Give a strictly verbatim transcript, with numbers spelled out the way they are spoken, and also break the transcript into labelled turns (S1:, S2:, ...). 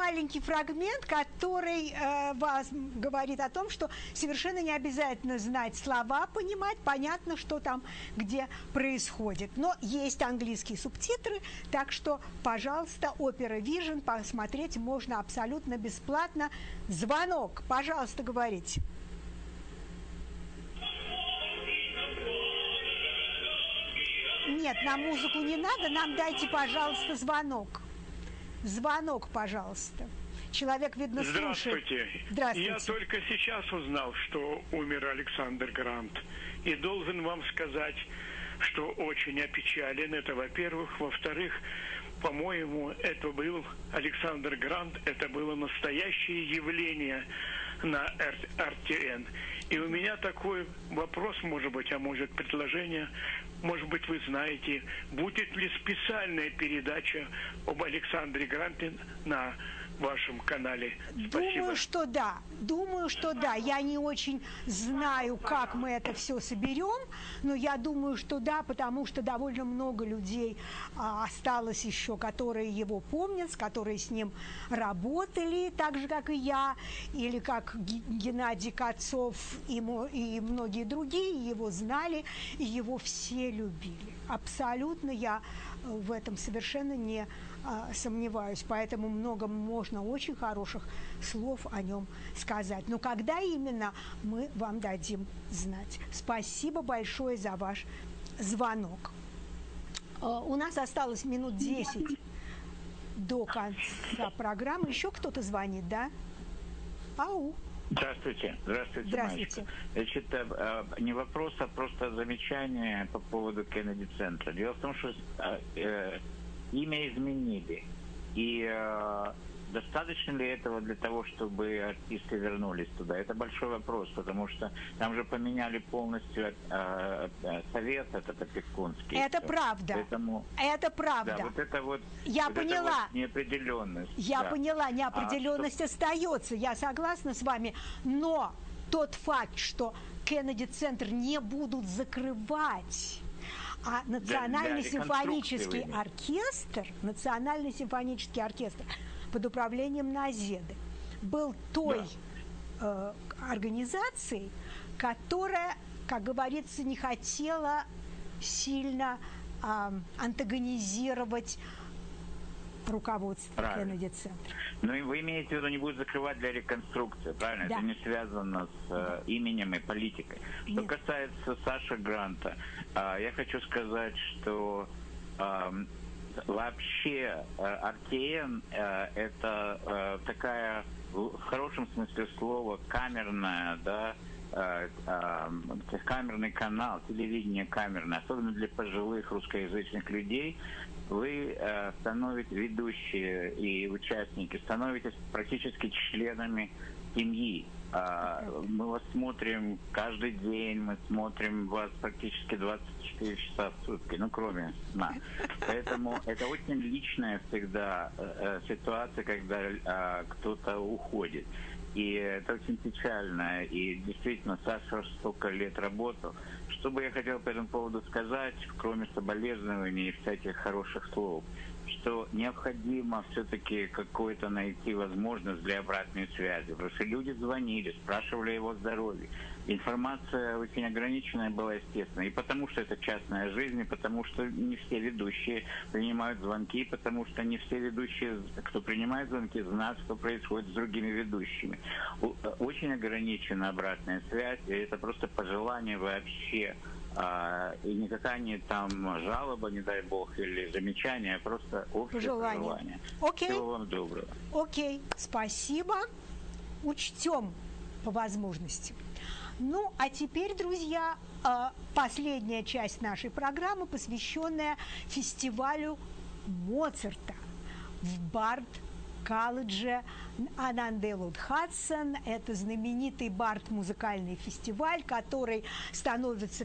S1: маленький фрагмент, который э, вас говорит о том, что совершенно не обязательно знать слова, понимать, понятно, что там где происходит. Но есть английские субтитры, так что, пожалуйста, Opera Vision посмотреть можно абсолютно бесплатно. Звонок, пожалуйста, говорите. Нет, нам музыку не надо, нам дайте, пожалуйста, звонок. Звонок, пожалуйста. Человек, видно, слушает.
S2: Здравствуйте.
S1: Здравствуйте.
S2: Я только сейчас узнал, что умер Александр Грант. И должен вам сказать, что очень опечален. Это, во-первых. Во-вторых, по-моему, это был Александр Грант, это было настоящее явление на эр тэ эн. И у меня такой вопрос, может быть, а может предложение, может быть, вы знаете, будет ли специальная передача об Александре Гранте на вашем канале? Спасибо.
S1: Думаю, что да. Думаю, что да. Я не очень знаю, как мы это все соберем, но я думаю, что да, потому что довольно много людей а, осталось еще, которые его помнят, которые с ним работали, так же, как и я, или как Геннадий Кацов и, и многие другие его знали, и его все любили. Абсолютно я в этом совершенно не а, сомневаюсь, поэтому много можно очень хороших слов о нем сказать. Но когда именно, мы вам дадим знать. Спасибо большое за ваш звонок. А, у нас осталось минут десять до конца программы. Еще кто-то звонит, да? Ау.
S3: Здравствуйте. Здравствуйте,
S1: Здравствуйте.
S3: Значит, не вопрос, а просто замечание по поводу Кеннеди-центра. Дело в том, что э, имя изменили. И э, достаточно ли этого для того, чтобы артисты вернулись туда? Это большой вопрос, потому что там же поменяли полностью э, э, совет, этот опекунский.
S1: Это правда.
S3: Поэтому,
S1: это правда.
S3: Да, вот это вот,
S1: Я
S3: вот
S1: поняла.
S3: Это вот неопределенность.
S1: Я
S3: да.
S1: поняла, неопределенность
S3: а,
S1: остается. Я согласна с вами. Но тот факт, что Кеннеди-центр не будут закрывать, а Национальный симфонический оркестр, Национальный симфонический оркестр под управлением Назеды был той да. э, организацией, которая, как говорится, не хотела сильно э, антагонизировать руководство Кеннеди-центра.
S3: Ну и вы имеете в виду, не будет закрывать для реконструкции, правильно?
S1: Да.
S3: Это не связано с э, именем и политикой. Что
S1: Нет.
S3: касается Саши Гранта, э, я хочу сказать, что э, вообще э, эр тэ эн э, это э, такая, в хорошем смысле слова, камерная, да, э, э, камерный канал, телевидение камерное, особенно для пожилых русскоязычных людей. Вы э, становитесь, ведущие и участники, становитесь практически членами семьи. Э, мы вас смотрим каждый день, мы смотрим вас практически двадцать четыре часа в сутки, ну, кроме сна. Поэтому это очень личная всегда э, ситуация, когда э, кто-то уходит. И это очень печально. И действительно, Саша столько лет работал. Что бы я хотел по этому поводу сказать, кроме соболезнований и всяких хороших слов, что необходимо все-таки какую-то найти возможность для обратной связи. Потому что люди звонили, спрашивали его здоровье. Информация очень ограниченная была, естественно. И потому что это частная жизнь, и потому что не все ведущие принимают звонки, потому что не все ведущие, кто принимает звонки, знают, что происходит с другими ведущими. Очень ограничена обратная связь, и это просто пожелание вообще. И никакая не там жалоба, не дай бог, или замечание, а просто общее пожелание. пожелание.
S1: Окей.
S3: Всего вам доброго.
S1: Окей, спасибо. Учтем по возможности. Ну, а теперь, друзья, последняя часть нашей программы, посвященная фестивалю Моцарта в Барт-колледже Ананделуд-Хадсон. Это знаменитый Барт-музыкальный фестиваль, который становится